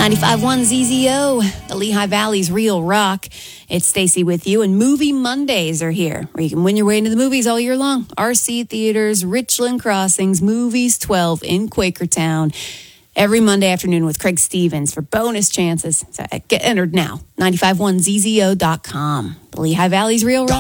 95.1 ZZO, the Lehigh Valley's real rock. It's Stacy with you, and Movie Mondays are here, where you can win your way into the movies all year long. RC Theaters, Richland Crossings, Movies 12 in Quakertown. Every Monday afternoon with Craig Stevens for bonus chances. So get entered now. 951ZZO.com. The Lehigh Valley's real rock.